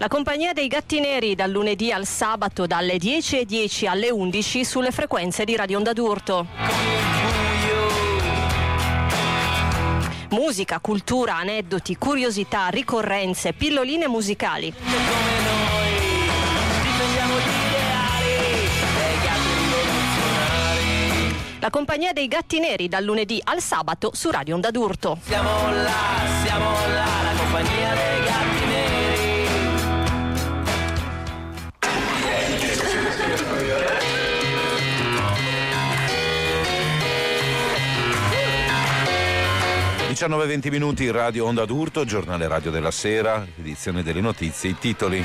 La compagnia dei Gatti Neri dal lunedì al sabato dalle 10:10 alle 11 sulle frequenze di Radio Onda d'Urto. Musica, cultura, aneddoti, curiosità, ricorrenze, pilloline musicali. La compagnia dei Gatti Neri dal lunedì al sabato su Radio Onda d'Urto. Siamo là, la compagnia dei Gatti Neri. Diciannove 20 minuti, Radio Onda d'Urto, giornale radio della sera, edizione delle notizie, i titoli.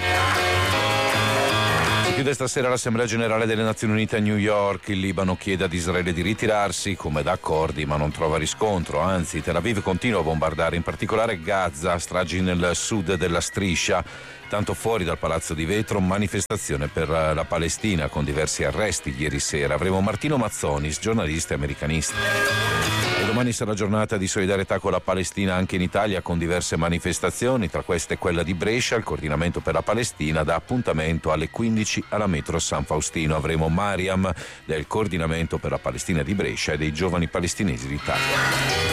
Chiude stasera l'Assemblea Generale delle Nazioni Unite a New York. Il Libano chiede ad Israele di ritirarsi, come da accordi, ma non trova riscontro. Anzi, Tel Aviv continua a bombardare, in particolare Gaza, stragi nel sud della striscia. Tanto fuori dal Palazzo di Vetro, manifestazione per la Palestina con diversi arresti ieri sera. Avremo Martino Mazzonis, giornalista e americanista. E domani sarà giornata di solidarietà con la Palestina anche in Italia, con diverse manifestazioni, tra queste quella di Brescia. Il coordinamento per la Palestina dà appuntamento alle 15 alla metro San Faustino. Avremo Mariam del coordinamento per la Palestina di Brescia e dei giovani palestinesi d'Italia.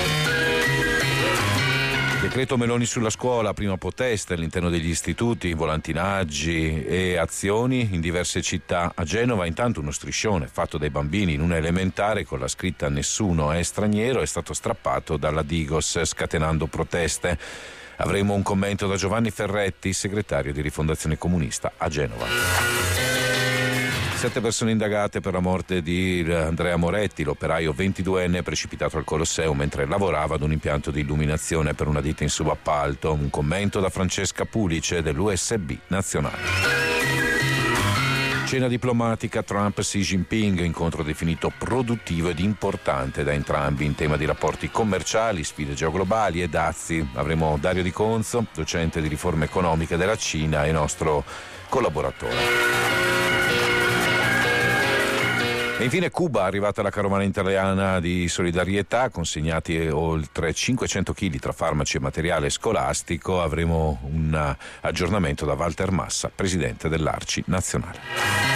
Decreto Meloni sulla scuola, prima protesta all'interno degli istituti, volantinaggi e azioni in diverse città. A Genova intanto uno striscione fatto dai bambini in una elementare con la scritta "Nessuno è straniero" è stato strappato dalla Digos, scatenando proteste. Avremo un commento da Giovanni Ferretti, segretario di Rifondazione Comunista a Genova. 7 persone indagate per la morte di Andrea Moretti, l'operaio 22enne precipitato al Colosseo mentre lavorava ad un impianto di illuminazione per una ditta in subappalto. Un commento da Francesca Pulice dell'USB Nazionale. Cena diplomatica Trump-Xi Jinping, incontro definito produttivo ed importante da entrambi in tema di rapporti commerciali, sfide geoglobali e dazi. Avremo Dario Di Conzo, docente di riforme economiche della Cina e nostro collaboratore. E infine Cuba, arrivata la carovana italiana di solidarietà, consegnati oltre 500 kg tra farmaci e materiale scolastico. Avremo un aggiornamento da Walter Massa, presidente dell'Arci nazionale.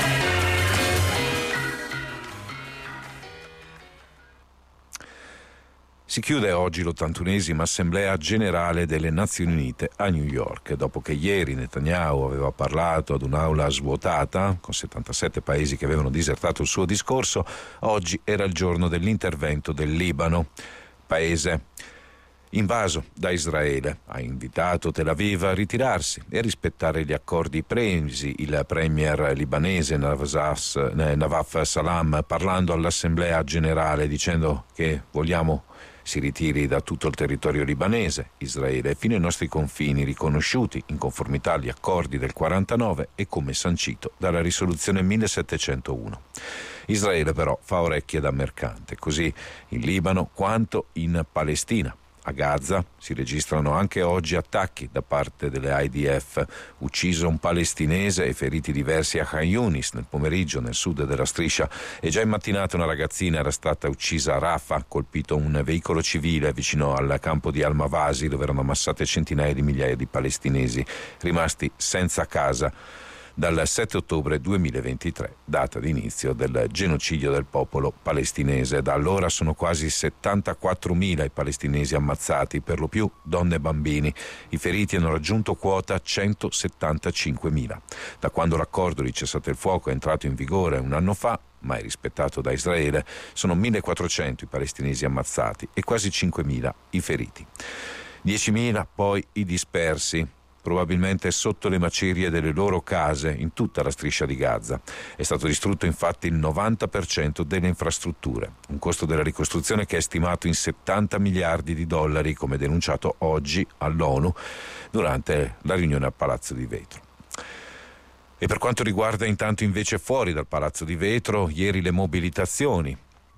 Si chiude oggi l'81esima Assemblea Generale delle Nazioni Unite a New York. Dopo che ieri Netanyahu aveva parlato ad un'aula svuotata, con 77 paesi che avevano disertato il suo discorso, oggi era il giorno dell'intervento del Libano, paese invaso da Israele. Ha invitato Tel Aviv a ritirarsi e a rispettare gli accordi presi. Il premier libanese Nawaf Salam, parlando all'Assemblea Generale, dicendo che vogliamo si ritiri da tutto il territorio libanese, Israele, fino ai nostri confini, riconosciuti in conformità agli accordi del 49 e come sancito dalla risoluzione 1701. Israele però fa orecchie da mercante, così in Libano quanto in Palestina. A Gaza si registrano anche oggi attacchi da parte delle IDF, ucciso un palestinese e feriti diversi a Khan Yunis nel pomeriggio nel sud della striscia, e già in mattinata una ragazzina era stata uccisa a Rafah, colpito un veicolo civile vicino al campo di Al-Mawasi dove erano ammassate centinaia di migliaia di palestinesi rimasti senza casa dal 7 ottobre 2023, data di inizio del genocidio del popolo palestinese. Da allora sono quasi 74.000 i palestinesi ammazzati, per lo più donne e bambini. I feriti hanno raggiunto quota 175.000. Da quando l'accordo di cessate il fuoco è entrato in vigore un anno fa, mai rispettato da Israele, sono 1.400 i palestinesi ammazzati e quasi 5.000 i feriti. 10.000 poi i dispersi, probabilmente sotto le macerie delle loro case in tutta la striscia di Gaza. È stato distrutto infatti il 90% delle infrastrutture, un costo della ricostruzione che è stimato in 70 miliardi di dollari, come denunciato oggi all'ONU durante la riunione al Palazzo di Vetro. E per quanto riguarda intanto invece fuori dal Palazzo di Vetro, ieri le mobilitazioni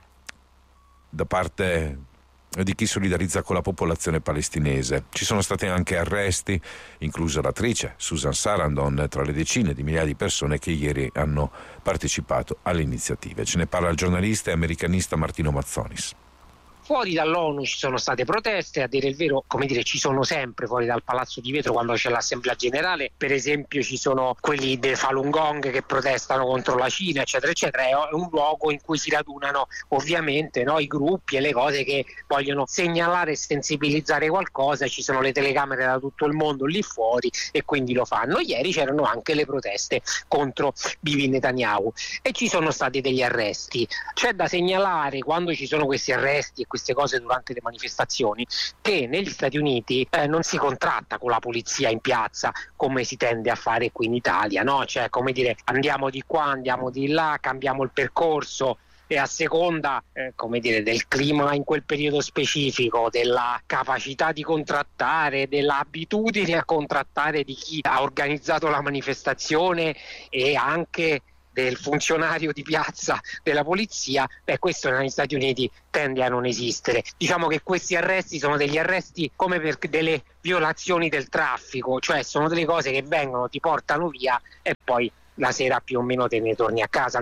da parte di chi solidarizza con la popolazione palestinese. Ci sono stati anche arresti, inclusa l'attrice Susan Sarandon, tra le decine di migliaia di persone che ieri hanno partecipato alle iniziative. Ce ne parla il giornalista e americanista Martino Mazzonis. Fuori dall'ONU ci sono state proteste, a dire il vero, come dire, ci sono sempre fuori dal Palazzo di Vetro quando c'è l'Assemblea Generale, per esempio ci sono quelli dei Falun Gong che protestano contro la Cina, eccetera, eccetera. È un luogo in cui si radunano ovviamente, no, i gruppi e le cose che vogliono segnalare e sensibilizzare qualcosa, ci sono le telecamere da tutto il mondo lì fuori e quindi lo fanno. Ieri c'erano anche le proteste contro Bibi Netanyahu e ci sono stati degli arresti. C'è da segnalare, quando ci sono questi arresti e queste cose durante le manifestazioni, che negli Stati Uniti non si contratta con la polizia in piazza come si tende a fare qui in Italia, no? Cioè, come dire, andiamo di qua, andiamo di là, cambiamo il percorso e a seconda come dire, del clima in quel periodo specifico, della capacità di contrattare, dell'abitudine a contrattare di chi ha organizzato la manifestazione e anche del funzionario di piazza della polizia, questo negli Stati Uniti tende a non esistere. Diciamo che questi arresti sono degli arresti come per delle violazioni del traffico, cioè sono delle cose che vengono, ti portano via e poi la sera più o meno te ne torni a casa.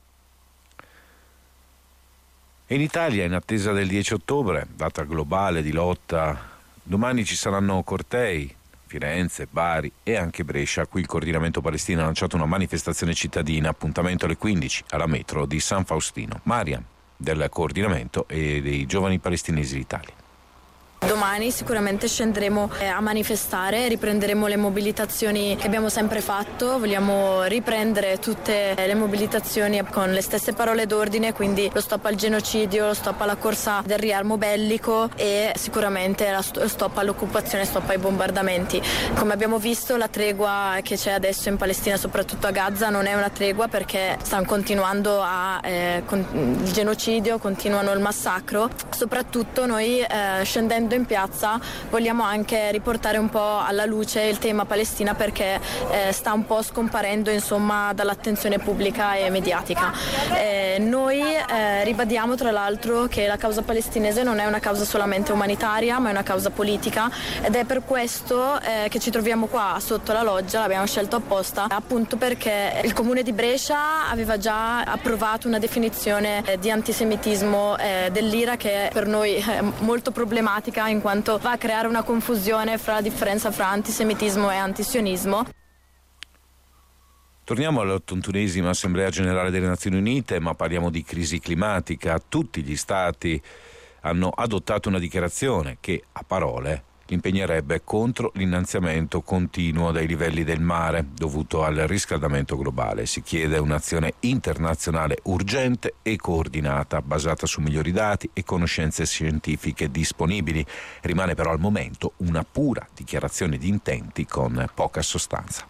In Italia, in attesa del 10 ottobre, data globale di lotta, domani ci saranno cortei, Firenze, Bari e anche Brescia. Qui il coordinamento palestinese ha lanciato una manifestazione cittadina, appuntamento alle 15 alla metro di San Faustino. Mariam, del coordinamento e dei giovani palestinesi d'Italia. Domani sicuramente scenderemo a manifestare, riprenderemo le mobilitazioni che abbiamo sempre fatto, vogliamo riprendere tutte le mobilitazioni con le stesse parole d'ordine, quindi lo stop al genocidio, lo stop alla corsa del riarmo bellico e sicuramente lo stop all'occupazione, stop ai bombardamenti. Come abbiamo visto, la tregua che c'è adesso in Palestina, soprattutto a Gaza, non è una tregua perché stanno continuando il genocidio, continuano il massacro. Soprattutto noi scendendo in piazza vogliamo anche riportare un po' alla luce il tema Palestina perché sta un po' scomparendo insomma dall'attenzione pubblica e mediatica. Noi ribadiamo tra l'altro che la causa palestinese non è una causa solamente umanitaria ma è una causa politica ed è per questo che ci troviamo qua sotto la loggia, l'abbiamo scelto apposta appunto perché il comune di Brescia aveva già approvato una definizione di antisemitismo dell'IRA che per noi è molto problematica in quanto va a creare una confusione fra la differenza fra antisemitismo e antisionismo. Torniamo all'81esima Assemblea Generale delle Nazioni Unite, ma parliamo di crisi climatica. Tutti gli Stati hanno adottato una dichiarazione che, a parole, impegnerebbe contro l'innalzamento continuo dei livelli del mare dovuto al riscaldamento globale. Si chiede un'azione internazionale urgente e coordinata, basata su migliori dati e conoscenze scientifiche disponibili. Rimane però al momento una pura dichiarazione di intenti con poca sostanza.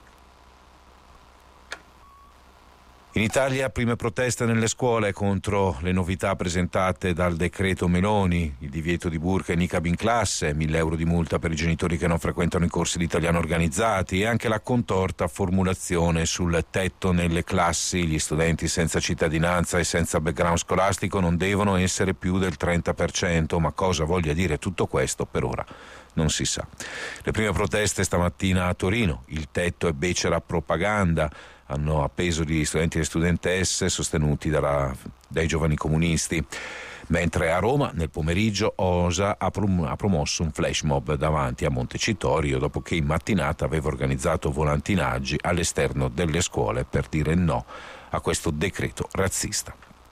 In Italia prime proteste nelle scuole contro le novità presentate dal decreto Meloni, il divieto di burka e niqab in classe, 1.000 euro di multa per i genitori che non frequentano i corsi di italiano organizzati e anche la contorta formulazione sul tetto nelle classi. Gli studenti senza cittadinanza e senza background scolastico non devono essere più del 30%, ma cosa voglia dire tutto questo per ora non si sa. Le prime proteste stamattina a Torino, il tetto è becera propaganda, hanno appeso gli studenti e le studentesse sostenuti dai giovani comunisti, mentre a Roma nel pomeriggio OSA ha promosso un flash mob davanti a Montecitorio dopo che in mattinata aveva organizzato volantinaggi all'esterno delle scuole per dire no a questo decreto razzista.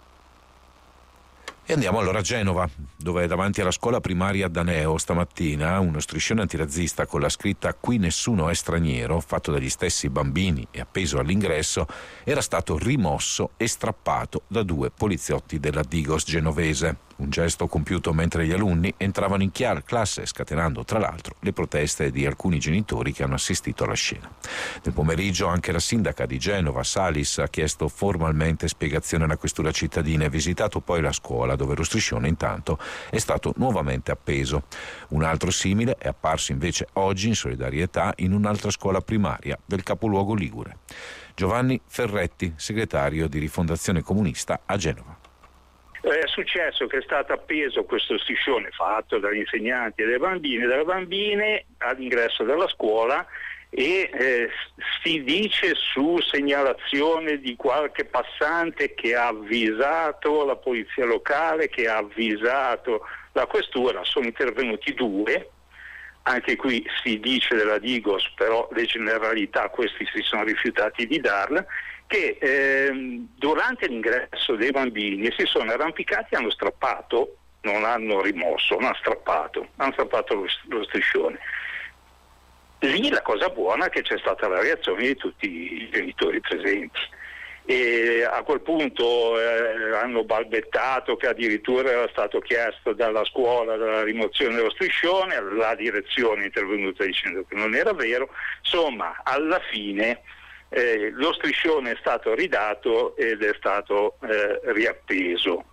E andiamo allora a Genova, dove davanti alla scuola primaria Daneo stamattina uno striscione antirazzista con la scritta "Qui nessuno è straniero", fatto dagli stessi bambini e appeso all'ingresso, era stato rimosso e strappato da 2 poliziotti della Digos genovese. Un gesto compiuto mentre gli alunni entravano in classe, scatenando tra l'altro le proteste di alcuni genitori che hanno assistito alla scena. Nel pomeriggio anche la sindaca di Genova, Salis, ha chiesto formalmente spiegazione alla questura cittadina e visitato poi la scuola, dove lo striscione intanto è stato nuovamente appeso. Un altro simile è apparso invece oggi in solidarietà in un'altra scuola primaria del capoluogo ligure. Giovanni Ferretti, segretario di Rifondazione Comunista a Genova. È successo che è stato appeso questo striscione fatto dagli insegnanti e dalle bambine all'ingresso della scuola e si dice su segnalazione di qualche passante che ha avvisato la polizia locale, che ha avvisato la questura, sono intervenuti 2, anche qui si dice della Digos, però le generalità questi si sono rifiutati di darla, che durante l'ingresso dei bambini si sono arrampicati e hanno strappato, non hanno rimosso, hanno strappato lo striscione. Lì la cosa buona è che c'è stata la reazione di tutti i genitori presenti. E a quel punto hanno balbettato che addirittura era stato chiesto dalla scuola la rimozione dello striscione, la direzione è intervenuta dicendo che non era vero. Insomma, alla fine lo striscione è stato ridato ed è stato riappeso.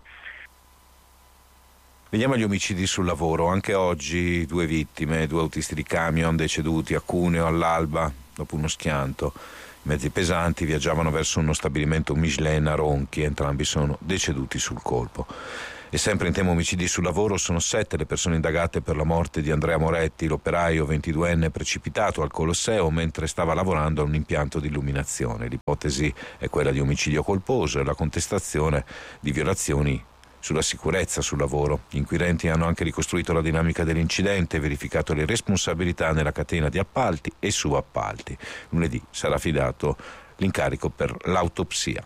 Vediamo gli omicidi sul lavoro. Anche oggi 2 vittime, 2 autisti di camion deceduti a Cuneo all'alba dopo uno schianto. I mezzi pesanti viaggiavano verso uno stabilimento Michelin a Ronchi, entrambi sono deceduti sul colpo. E sempre in tema omicidi sul lavoro sono 7 le persone indagate per la morte di Andrea Moretti, l'operaio 22enne precipitato al Colosseo mentre stava lavorando a un impianto di illuminazione. L'ipotesi è quella di omicidio colposo e la contestazione di violazioni sulla sicurezza sul lavoro. Gli inquirenti hanno anche ricostruito la dinamica dell'incidente e verificato le responsabilità nella catena di appalti e subappalti. Lunedì sarà affidato l'incarico per l'autopsia.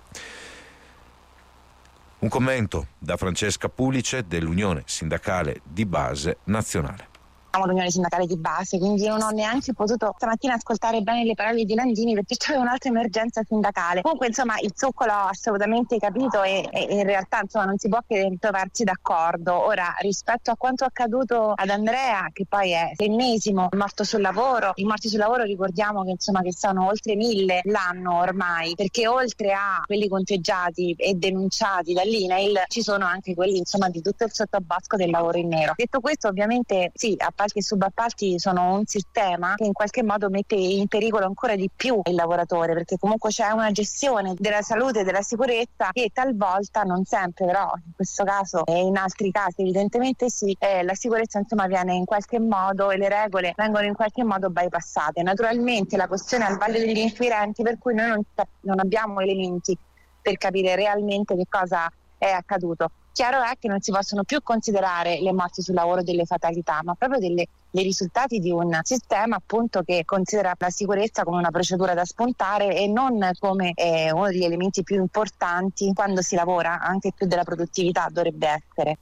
Un commento da Francesca Pulice dell'Unione Sindacale di Base Nazionale. L'unione sindacale di base, quindi non ho neanche potuto stamattina ascoltare bene le parole di Landini perché c'è un'altra emergenza sindacale. Comunque insomma il succo l'ho assolutamente capito e in realtà insomma non si può che trovarci d'accordo. Ora, rispetto a quanto accaduto ad Andrea, che poi è l'ennesimo morto sul lavoro, i morti sul lavoro ricordiamo che insomma che sono oltre 1000 l'anno ormai, perché oltre a quelli conteggiati e denunciati dall'INAIL ci sono anche quelli insomma di tutto il sottobosco del lavoro in nero. Detto questo, ovviamente sì, appalti e subappalti sono un sistema che in qualche modo mette in pericolo ancora di più il lavoratore, perché comunque c'è una gestione della salute e della sicurezza che talvolta, non sempre però in questo caso e in altri casi evidentemente sì, la sicurezza insomma viene in qualche modo e le regole vengono in qualche modo bypassate. Naturalmente la questione al vaglio degli inquirenti, per cui noi non abbiamo elementi per capire realmente che cosa è accaduto. Chiaro è che non si possono più considerare le morti sul lavoro delle fatalità, ma proprio dei risultati di un sistema appunto che considera la sicurezza come una procedura da spuntare e non come uno degli elementi più importanti quando si lavora, anche più della produttività dovrebbe essere.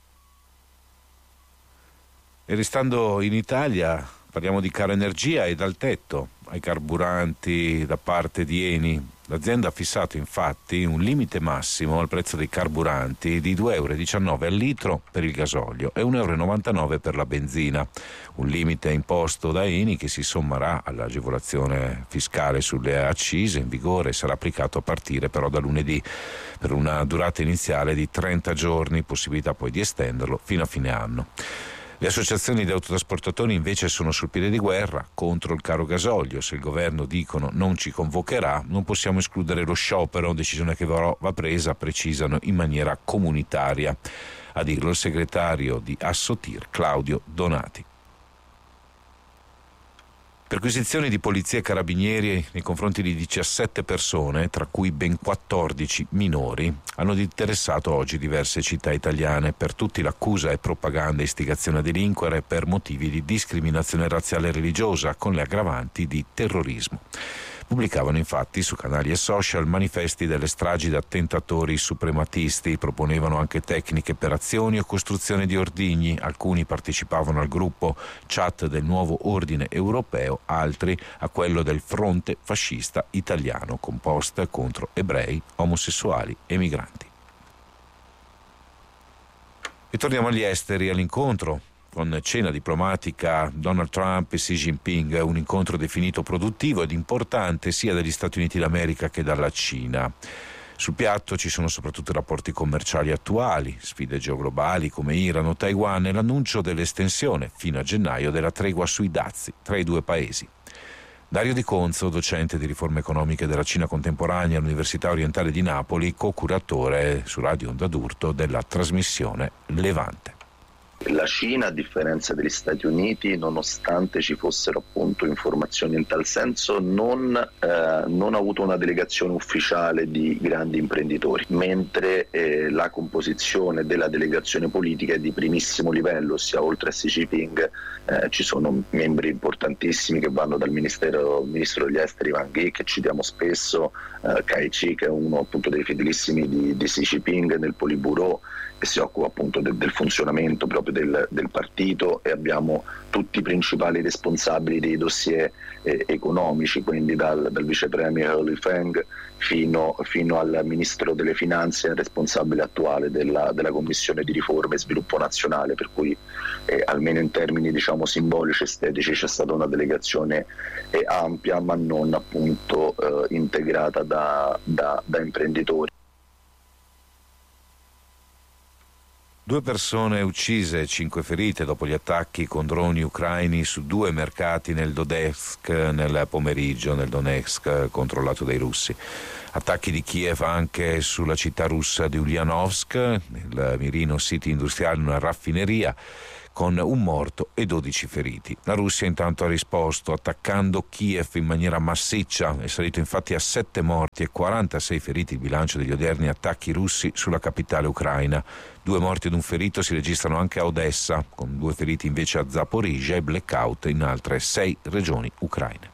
E restando in Italia, parliamo di caro energia e dal tetto ai carburanti da parte di Eni. L'azienda ha fissato infatti un limite massimo al prezzo dei carburanti di 2,19 euro al litro per il gasolio e 1,99 euro per la benzina. Un limite imposto da Eni che si sommerà all'agevolazione fiscale sulle accise in vigore e sarà applicato a partire però da lunedì per una durata iniziale di 30 giorni, possibilità poi di estenderlo fino a fine anno. Le associazioni di autotrasportatori invece sono sul piede di guerra contro il caro gasolio. Se il governo, dicono, non ci convocherà, non possiamo escludere lo sciopero, decisione che va presa, precisano, in maniera comunitaria. A dirlo il segretario di Assotir, Claudio Donati. Perquisizioni di polizia e carabinieri nei confronti di 17 persone, tra cui ben 14 minori, hanno interessato oggi diverse città italiane. Per tutti l'accusa è propaganda e istigazione a delinquere per motivi di discriminazione razziale e religiosa, con le aggravanti di terrorismo. Pubblicavano infatti su canali e social manifesti delle stragi da attentatori suprematisti, proponevano anche tecniche per azioni o costruzione di ordigni. Alcuni partecipavano al gruppo chat del nuovo ordine europeo, altri a quello del fronte fascista italiano, con post contro ebrei, omosessuali e migranti. E torniamo agli esteri, all'incontro con cena diplomatica Donald Trump e Xi Jinping, un incontro definito produttivo ed importante sia dagli Stati Uniti d'America che dalla Cina. Sul piatto ci sono soprattutto i rapporti commerciali attuali, sfide geoglobali come Iran o Taiwan e l'annuncio dell'estensione fino a gennaio della tregua sui dazi tra i due paesi. Dario Di Conzo, docente di riforme economiche della Cina contemporanea all'Università Orientale di Napoli, co-curatore su Radio Onda d'Urto della trasmissione Levante. La Cina, a differenza degli Stati Uniti, nonostante ci fossero appunto informazioni in tal senso, non ha avuto una delegazione ufficiale di grandi imprenditori, mentre la composizione della delegazione politica è di primissimo livello, ossia oltre a Xi Jinping ci sono membri importantissimi che vanno dal ministro degli esteri Wang Yi, che citiamo spesso, Kai Chi, che è uno appunto dei fedelissimi di Xi Jinping nel Politburo, che si occupa appunto del funzionamento proprio del partito, e abbiamo tutti i principali responsabili dei dossier economici, quindi dal vice premier Li Feng fino al ministro delle finanze, responsabile attuale della Commissione di riforma e sviluppo nazionale, per cui almeno in termini diciamo simbolici, estetici, c'è stata una delegazione ampia, ma non appunto integrata da imprenditori. 2 persone uccise, 5 ferite dopo gli attacchi con droni ucraini su 2 mercati nel Donetsk nel pomeriggio, nel Donetsk controllato dai russi. Attacchi di Kiev anche sulla città russa di Ulyanovsk, nel mirino sito industriale, una raffineria, con 1 morto e 12 feriti. La Russia intanto ha risposto attaccando Kiev in maniera massiccia, è salito infatti a 7 morti e 46 feriti il bilancio degli odierni attacchi russi sulla capitale ucraina. 2 morti ed 1 ferito si registrano anche a Odessa, con 2 feriti invece a Zaporizhzhia e blackout in altre 6 regioni ucraine.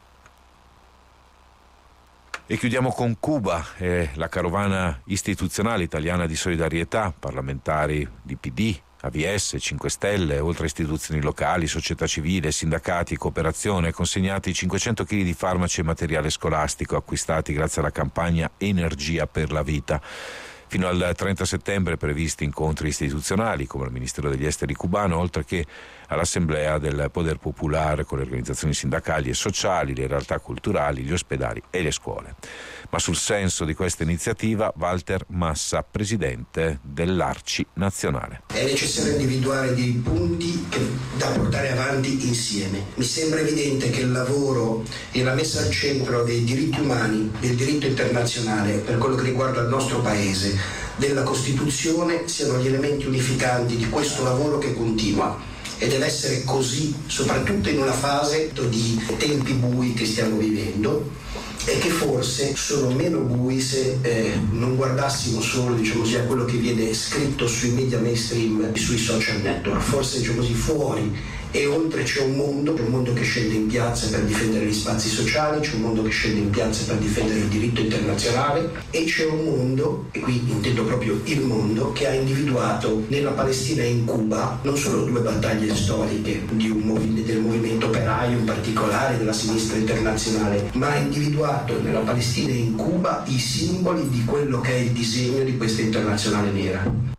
E chiudiamo con Cuba, la carovana istituzionale italiana di solidarietà, parlamentari di PD, AVS, 5 Stelle, oltre istituzioni locali, società civile, sindacati e cooperazione, consegnati 500 kg di farmaci e materiale scolastico acquistati grazie alla campagna Energia per la Vita. Fino al 30 settembre previsti incontri istituzionali come il Ministero degli Esteri cubano, oltre che all'Assemblea del Poder Popular con le organizzazioni sindacali e sociali, le realtà culturali, gli ospedali e le scuole. Ma sul senso di questa iniziativa, Walter Massa, presidente dell'Arci Nazionale. È necessario individuare dei punti da portare avanti insieme. Mi sembra evidente che il lavoro e la messa al centro dei diritti umani, del diritto internazionale per quello che riguarda il nostro Paese, della Costituzione, siano gli elementi unificanti di questo lavoro che continua. E deve essere così, soprattutto in una fase di tempi bui che stiamo vivendo, e che forse sono meno bui se non guardassimo solo, diciamo così, a quello che viene scritto sui media mainstream, sui social network. Forse, diciamo così, fuori e oltre c'è un mondo che scende in piazza per difendere gli spazi sociali, c'è un mondo che scende in piazza per difendere il diritto internazionale, e c'è un mondo, e qui intendo proprio il mondo, che ha individuato nella Palestina e in Cuba non solo 2 battaglie storiche del movimento operaio in particolare, della sinistra internazionale, ma ha individuato nella Palestina e in Cuba i simboli di quello che è il disegno di questa internazionale nera.